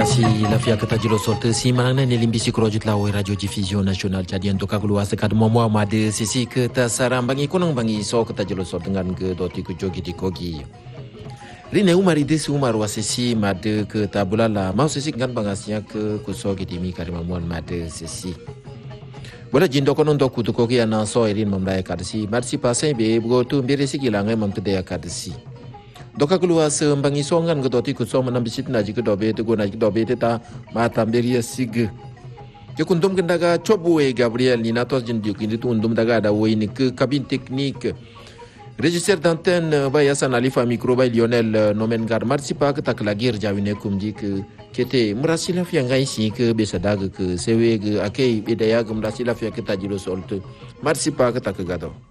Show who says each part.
Speaker 1: Marasi lafia kata jilo sorte si manangna ne limbisi krojit la radio diffusion national jadian to kagluwa sekad momo made sisi ke ta sarambangi kunang bangi so kata jilo sorte ngan ke doti ku jogi di kogi rine umari desi umar wasisi made ke tabulala mau sisi ngan bangasnya ke kusogi di mi karimamuan made sisi bola jindo konon do kutu kogi ana so erin mamrai kadsi marsi pasai be go tu mbere sigilangai mamtede kadsi doka keluar sembangi songan ke doti ku so manam bisit naji ke dobe te go naji dobe te ta mata beria sig ke kuntum kendaga cobu Gabriel ni natos jindiuk ini tu undum daga ada wo ini ke kabin teknik registre d'antenne ba yasan alifa micro ba Lionel nomen gar marsi pa ke tak lagir jawine kumji ke kete merasila fi ngai si ke besadaga ke sewe ke akei bedaya ke merasila fi ke tajilo solte marsi pa ke tak gado